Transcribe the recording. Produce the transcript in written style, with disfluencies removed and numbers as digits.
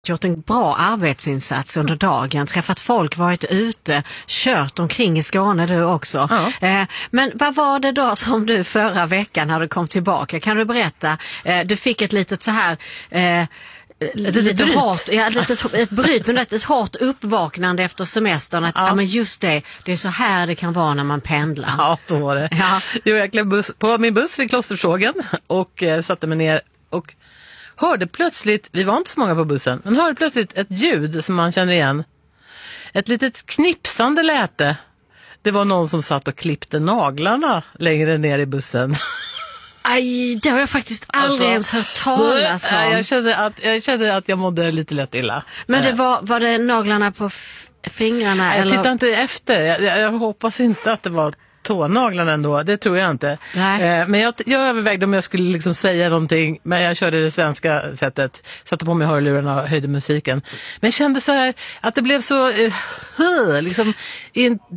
Gjort en bra arbetsinsats under dagen, träffat folk, varit ute, kört omkring i Skåne du också. Ja. Men vad var det då som du förra veckan när du kom tillbaka? Kan du berätta? Du fick ett litet så här... lite hårt, ett bryt, men ett hårt uppvaknande efter semestern att ja men just det är så här det kan vara när man pendlar. Ja, så var det. Ja. Jag klev på min buss vid Klostersågen och satte mig ner och hörde plötsligt, vi var inte så många på bussen, men hörde plötsligt ett ljud som man känner igen. Ett litet knipsande läte. Det var någon som satt och klippte naglarna längre ner i bussen. Aj, det har jag faktiskt aldrig ens hört talas om. Jag kände att jag mådde lite lätt illa. Men det var det naglarna på fingrarna? Jag eller? tittade inte efter. Jag hoppas inte att det var tånaglarna ändå. Det tror jag inte. Men jag övervägde om jag skulle liksom säga någonting. Men jag körde det svenska sättet. Satte på mig hörlurarna och höjde musiken. Men jag kände så här att det blev så... liksom,